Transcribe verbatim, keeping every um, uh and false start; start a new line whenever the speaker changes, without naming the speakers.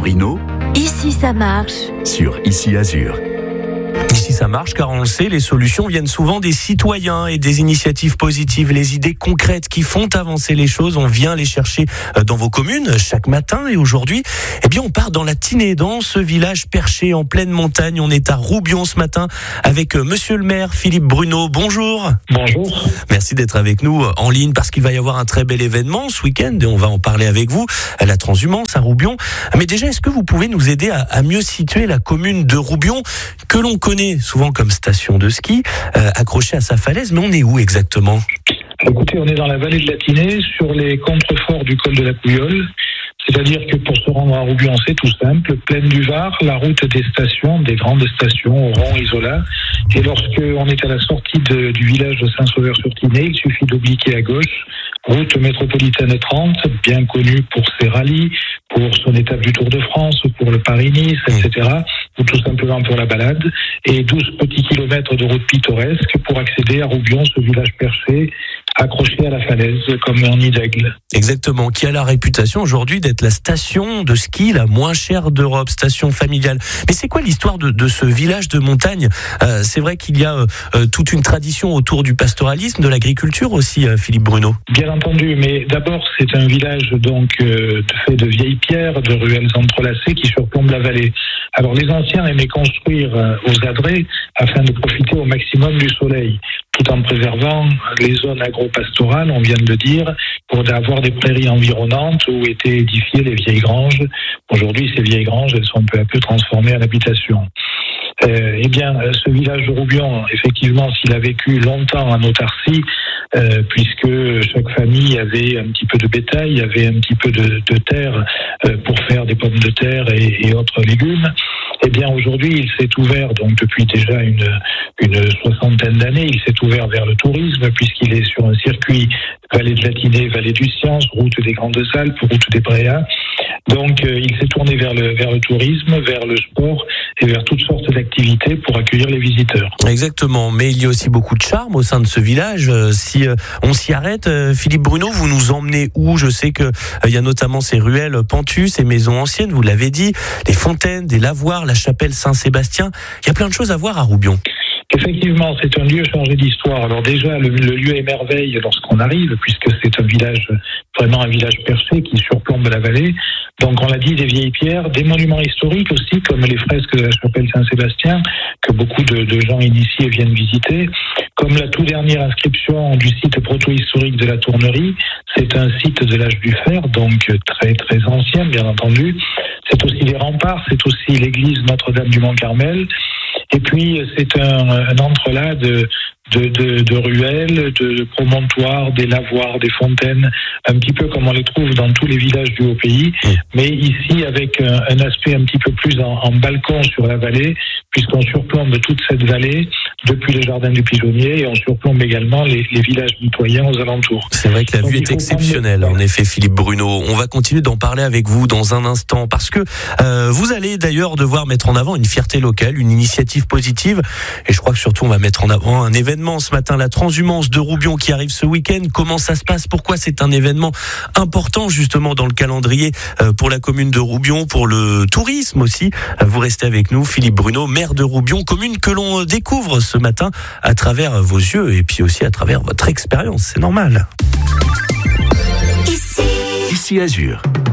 Rhino,
Ici ça marche.
sur Ici Azur.
Ici ça marche car on le sait, les solutions viennent souvent des citoyens et des initiatives positives, les idées concrètes qui font avancer les choses, on vient les chercher dans vos communes chaque matin et aujourd'hui, eh bien on part dans la Tinée, dans ce village perché en pleine montagne. On est à Roubion ce matin avec monsieur le maire Philippe Bruno. Bonjour.
Bonjour.
Merci d'être avec nous en ligne parce qu'il va y avoir un très bel événement ce week-end et on va en parler avec vous, à la transhumance à Roubion. Mais déjà, est-ce que vous pouvez nous aider à, à mieux situer la commune de Roubion que l'on connaît souvent comme station de ski, euh, accrochée à sa falaise, mais on est où exactement ?
Écoutez, on est dans la vallée de la Tinée, sur les contreforts du col de la Couillole. C'est-à-dire que pour se rendre à Roubion, c'est tout simple. Plaine du Var, la route des stations, des grandes stations, Oron, Isola. Et lorsque on est à la sortie de, du village de Saint-Sauveur-sur-Tinée, il suffit d'obliquer à gauche. Route métropolitaine trente, bien connue pour ses rallyes, pour son étape du Tour de France, pour le Paris-Nice, et cetera, ou tout simplement pour la balade. Et douze petits kilomètres de route pittoresque pour accéder à Roubion, ce village perché, accroché à la falaise, comme un nid d'aigle.
Exactement, qui a la réputation aujourd'hui d'être la station de ski la moins chère d'Europe, station familiale. Mais c'est quoi l'histoire de, de ce village de montagne ? euh, C'est vrai qu'il y a euh, toute une tradition autour du pastoralisme, de l'agriculture aussi, euh, Philippe Bruno.
Bien entendu, mais d'abord c'est un village donc euh, fait de vieilles pierres, de ruelles entrelacées qui surplombent la vallée. Alors les anciens aimaient construire euh, aux adrets afin de profiter au maximum du soleil, tout en préservant les zones agro-pastorales, on vient de le dire, pour avoir des prairies environnantes où étaient édifiées les vieilles granges. Aujourd'hui, ces vieilles granges, elles sont peu à peu transformées en habitation. Euh, eh bien, ce village de Roubion, effectivement, s'il a vécu longtemps en autarcie, euh, puisque chaque famille avait un petit peu de bétail, avait un petit peu de, de terre euh, pour faire des pommes de terre et, et autres légumes, eh bien, aujourd'hui, il s'est ouvert, donc depuis déjà une, une soixantaine d'années, il s'est ouvert vers le tourisme, puisqu'il est sur un circuit vallée de la Tinée, vallée du Science, route des Grandes Alpes, route des Bréas. Donc, euh, il s'est tourné vers le, vers le tourisme, vers le sport et vers toutes sortes d'activités pour accueillir les visiteurs.
Exactement, mais il y a aussi beaucoup de charme au sein de ce village. Euh, si euh, on s'y arrête, euh, Philippe Bruno, vous nous emmenez où ? Je sais que euh, il y a notamment ces ruelles pentues, ces maisons anciennes, vous l'avez dit, les fontaines, des lavoirs, la chapelle Saint-Sébastien. Il y a plein de choses à voir à Roubion.
Effectivement, c'est un lieu chargé d'histoire. Alors déjà, le, le lieu émerveille lorsqu'on arrive, puisque c'est un village, vraiment un village perché qui surplombe la vallée. Donc on l'a dit, des vieilles pierres, des monuments historiques aussi, comme les fresques de la chapelle Saint-Sébastien, que beaucoup de, de gens initiés viennent visiter. Comme la toute dernière inscription du site proto-historique de la Tournerie, c'est un site de l'âge du fer, donc très très ancien, bien entendu. C'est aussi les remparts, c'est aussi l'église Notre-Dame du Mont-Carmel. Et puis, c'est un, un entrelac de, de, de, de ruelles, de promontoires, des lavoirs, des fontaines, un petit peu comme on les trouve dans tous les villages du Haut-Pays, mmh. mais ici avec un, un aspect un petit peu plus en, en balcon sur la vallée, puisqu'on surplombe toute cette vallée depuis le jardin du Pigeonnier et on surplombe également les, les villages mitoyens aux alentours.
C'est vrai que la Donc, vue est exceptionnelle, prendre... en effet, Philippe Bruno. On va continuer d'en parler avec vous dans un instant, parce que euh, vous allez d'ailleurs devoir mettre en avant une fierté locale, une initiative positive, et je crois que surtout on va mettre en avant un événement ce matin, la transhumance de Roubion qui arrive ce week-end. Comment ça se passe ? Pourquoi c'est un événement important justement dans le calendrier euh, pour la commune de Roubion, pour le tourisme aussi ? Vous restez avec nous, Philippe Bruno, maire de Roubion, commune que l'on découvre ce matin à travers vos yeux et puis aussi à travers votre expérience, c'est normal.
Ici Azur.